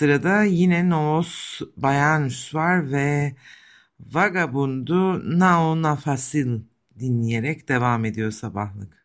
Sırada yine Novos Bayanus var ve Vagabundu Nao Nafasil dinleyerek devam ediyor sabahlık.